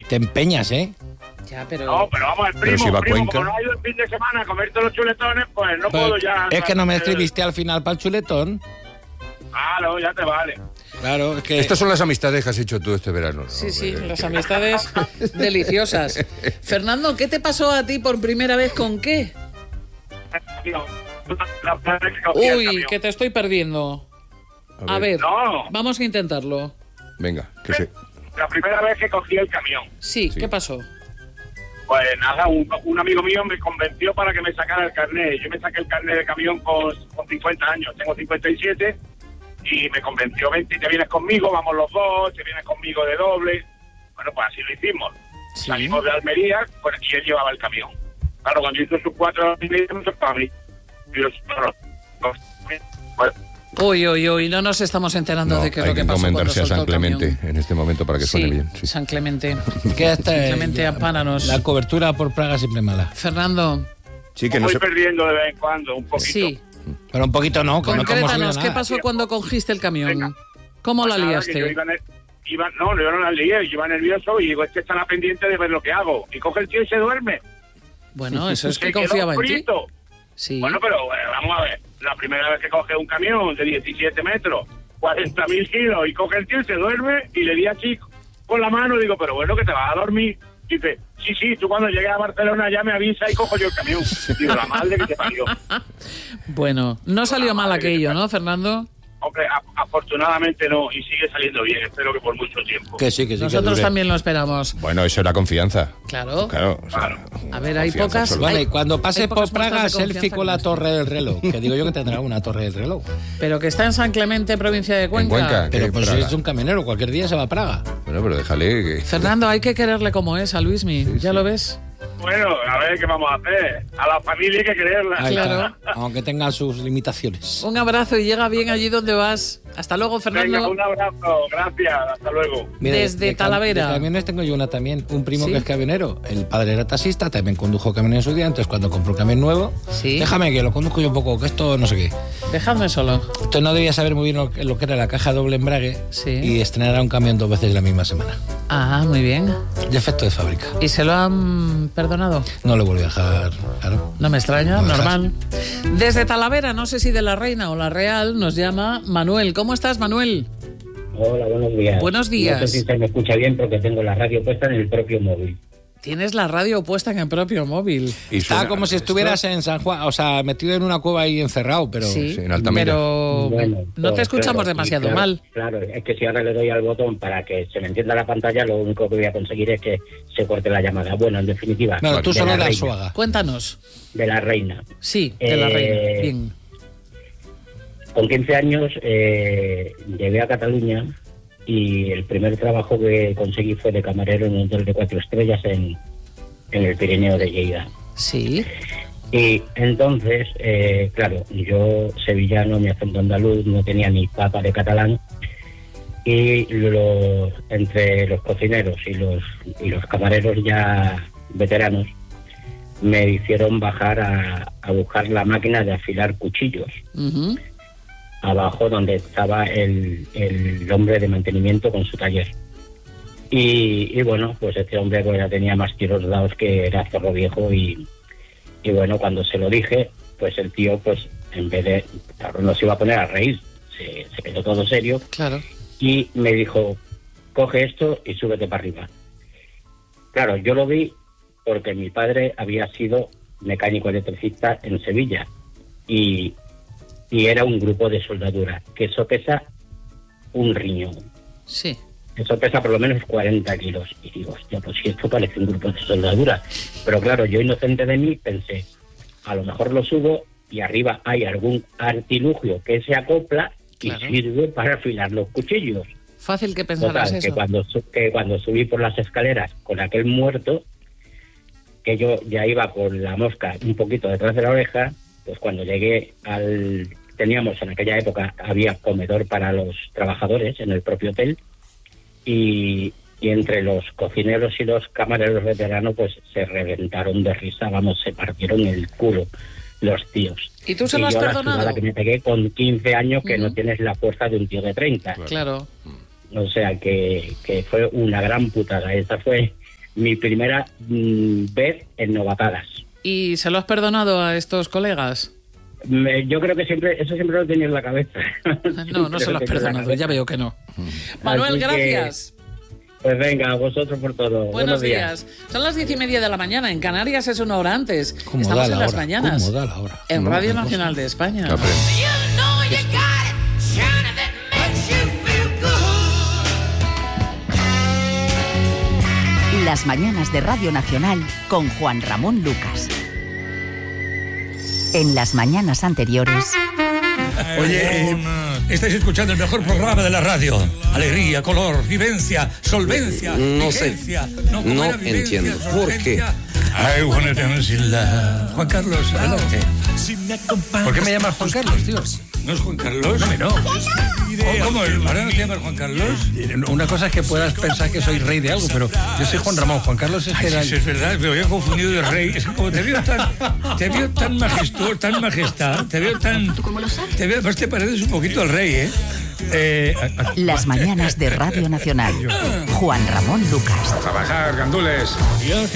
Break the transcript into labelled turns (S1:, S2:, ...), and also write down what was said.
S1: Te empeñas, ¿eh?
S2: Ya, pero...
S3: No, pero vamos, el
S4: Pero si va a
S3: primo,
S4: Cuenca.
S3: como no ha ido el fin de semana a comerte los chuletones, pues no puedo ya...
S1: Es que no me escribiste al final para el chuletón.
S3: Ah, no, ya te vale.
S1: Claro, es que...
S4: Estas son las amistades que has hecho tú este verano, ¿no?
S2: Sí, las amistades deliciosas. Fernando, ¿qué te pasó a ti por primera vez con qué? Uy, que te estoy perdiendo. A ver,
S3: No.
S2: vamos a intentarlo.
S4: Venga, que se...
S3: La primera vez que cogí el camión.
S2: Sí,
S4: Sí.
S2: ¿qué pasó?
S3: Pues nada, un amigo mío me convenció para que me sacara el carnet. Yo me saqué el carnet de camión con 50 años, tengo 57, y me convenció, vente, te vienes conmigo, vamos los dos, te vienes conmigo de doble. Bueno, pues así lo hicimos.
S2: Sí.
S3: Salimos de Almería, pues, y él llevaba el camión. Claro, cuando hizo sus 4 horas y media, me tocó a mí. Y yo, pues,
S2: Uy, no nos estamos enterando
S4: No,
S2: de qué es
S4: hay
S2: lo
S4: que
S2: que pasó cuando
S4: encomendarse a
S2: soltó
S4: San
S2: el
S4: Clemente
S2: camión.
S4: en este momento para que suene bien. Sí.
S2: San Clemente.
S1: que hasta
S2: Clemente, apánanos.
S1: La cobertura por Praga siempre mala.
S2: Fernando,
S4: Sí, que no
S3: voy
S4: se...
S3: perdiendo de vez en cuando, un poquito.
S2: sí,
S1: Pero un poquito no, que no hemos
S2: concrétanos,
S1: oído
S2: ¿qué
S1: nada.
S2: pasó cuando cogiste el camión?
S3: Venga.
S2: ¿Cómo
S3: Pues
S2: la
S3: nada, que yo
S2: liaste?
S3: yo no la lié, yo iba nervioso y digo, este estará pendiente de ver lo que hago. Y coge el tío y se duerme.
S2: Bueno, eso es
S3: Se
S2: que
S3: quedó
S2: confiaba en ti.
S3: frito.
S2: Sí.
S3: Bueno, pero vamos a ver, la primera vez que coge un camión de 17 metros, 40.000 kilos, y coge el tío y se duerme, y le di así con la mano, digo, pero bueno, que te vas a dormir. Y dice, sí, tú cuando llegues a Barcelona ya me avisa y cojo yo el camión. Digo, la madre que te parió.
S2: Bueno, no salió mal aquello, ¿no, Fernando?
S3: Hombre, afortunadamente no, y sigue saliendo bien, espero que por mucho tiempo.
S1: Que sí, que
S2: Nosotros
S1: dure.
S2: también lo esperamos.
S4: Bueno, eso era confianza.
S2: Claro.
S4: Claro. O sea,
S3: Claro.
S2: A ver, hay
S4: confianza
S2: pocas...
S4: absoluta.
S1: Bueno,
S2: hay-
S1: y cuando
S2: hay
S1: pases
S2: pocas
S1: por Praga,
S2: muestras de
S1: selfie
S2: confianza
S1: con la
S2: en esto.
S1: torre del reloj. Que digo yo que tendrá una torre del reloj.
S2: Pero que está en San Clemente, provincia de Cuenca.
S4: Cuenca.
S1: Pero
S4: ¿Qué
S1: pues
S4: Praga?
S1: es un camionero, cualquier día se va a Praga.
S4: Bueno, pero déjale que...
S2: Fernando, hay que quererle como es a Luismi. ¿Ya lo ves?
S3: Bueno, a ver qué vamos a hacer. A la familia hay que creerla.
S1: Ahí
S2: Claro.
S1: está, aunque tenga sus limitaciones.
S2: Un abrazo y llega bien allí donde vas. Hasta luego,
S3: Venga,
S2: Fernando.
S3: un abrazo, gracias, hasta luego.
S2: Desde
S1: de
S2: Talavera.
S1: De camiones tengo yo una también, un primo
S2: ¿Sí?
S1: que es camionero. El padre era taxista, también condujo camión en su día, entonces cuando compró un camión nuevo,
S2: Sí.
S1: déjame que lo conduzco yo un poco, que esto no sé qué.
S2: Dejadme solo.
S1: Entonces no debía saber muy bien lo que era la caja doble embrague
S2: Sí.
S1: y estrenará un camión 2 veces la misma semana.
S2: Ah, muy bien.
S1: Defecto de fábrica.
S2: ¿Y se lo han perdonado?
S1: No le volví a dejar, claro.
S2: No me extraña,
S1: No dejas.
S2: normal. Desde Talavera, no sé si de la Reina o la Real, nos llama Manuel. ¿Cómo estás, Manuel?
S5: Hola, buenos días.
S2: Buenos días.
S5: No sé si se me escucha bien porque tengo la radio puesta en el propio móvil.
S2: Tienes la radio puesta en el propio móvil.
S4: Y
S1: Está
S4: suena-
S1: como si estuvieras en San Juan, o sea, metido en una cueva ahí encerrado, pero...
S2: Sí,
S4: sí, en Altamira.
S2: pero
S5: Bueno,
S2: no te
S5: pues,
S2: escuchamos
S5: claro,
S2: demasiado
S5: y claro,
S2: mal.
S5: Claro, es que si ahora le doy al botón para que se me encienda la pantalla, lo único que voy a conseguir es que se corte la llamada. Bueno, en definitiva,
S1: No, tú
S5: de
S1: solo
S5: la
S1: das
S5: reina,
S1: suaga.
S2: Cuéntanos.
S5: de la reina.
S2: Sí, de la Reina. Bien.
S5: Con 15 años llegué a Cataluña y el primer trabajo que conseguí fue de camarero en un hotel de 4 estrellas en el Pirineo de Lleida.
S2: Sí.
S5: Y entonces, claro, yo sevillano, mi acento andaluz, no tenía ni papa de catalán, y entre los cocineros y los camareros ya veteranos me hicieron bajar a buscar la máquina de afilar cuchillos,
S2: Ujú.
S5: abajo donde estaba el hombre de mantenimiento con su taller. Y bueno, pues este hombre pues, ya tenía más tiros dados que era zorro viejo y bueno, cuando se lo dije, pues el tío, pues en vez de, claro, no se iba a poner a reír, se quedó todo serio
S2: Claro.
S5: y me dijo, coge esto y súbete para arriba. Claro, yo lo vi porque mi padre había sido mecánico electricista en Sevilla y era un grupo de soldadura, que eso pesa un riñón.
S2: Sí.
S5: Eso pesa por lo menos 40 kilos. Y digo, hostia, pues si esto parece un grupo de soldadura. Pero claro, yo inocente de mí pensé, a lo mejor lo subo y arriba hay algún artilugio que se acopla y
S2: Claro.
S5: sirve para afilar los cuchillos.
S2: Fácil que pensarás
S5: Total,
S2: eso.
S5: que cuando subí por las escaleras con aquel muerto, que yo ya iba con la mosca un poquito detrás de la oreja, pues cuando llegué teníamos en aquella época, había comedor para los trabajadores en el propio hotel, y entre los cocineros y los camareros veteranos pues se reventaron de risa, vamos, se partieron el culo los tíos.
S2: ¿Y tú se lo has
S5: yo
S2: perdonado?
S5: la que me pegué con 15 años que no
S2: Ujú.
S5: tienes la fuerza de un tío de 30.
S2: Claro.
S5: O sea que fue una gran putada. Esa fue mi primera vez en novatadas.
S2: ¿Y se lo has perdonado a estos colegas?
S5: Yo creo que eso siempre lo he tenido en la cabeza.
S2: No se lo has perdonado, ya veo que no. Manuel,
S5: Así
S2: gracias.
S5: Pues venga, a vosotros por todo.
S2: Buenos días. Son las 10:30 de la mañana. En Canarias es una hora antes.
S1: ¿Cómo
S2: Estamos
S1: da la
S2: en las
S1: hora?
S2: mañanas.
S1: ¿Cómo da la hora?
S2: En
S1: No,
S2: Radio
S1: una cosa.
S2: Nacional de España.
S4: Aprende.
S6: Las mañanas de Radio Nacional con Juan Ramón Lucas. En las mañanas anteriores...
S7: Oye, estáis escuchando el mejor programa de la radio. Alegría, color, vivencia, solvencia,
S8: No sé.
S7: vigencia.
S8: No
S7: ¿cómo era? Vivencia,
S8: entiendo. ¿Por qué?
S7: solvencia. I wanna dance in love. Juan Carlos, adelante.
S9: ¿Por qué me llamas Juan Carlos, tío?
S7: ¿No es Juan Carlos? No. ¿Cómo? ¿Ahora no te llamas Juan Carlos?
S9: Una cosa es que puedas pensar que soy rey de algo, pero yo soy Juan Ramón. Juan Carlos es que era...
S7: Sí, es verdad, me había confundido de rey. Es que como te veo tan majestuoso, tan majestad, te veo, pues te pareces un poquito al rey, ¿eh?
S6: Las mañanas de Radio Nacional. Juan Ramón Lucas.
S4: Trabajar, gandules.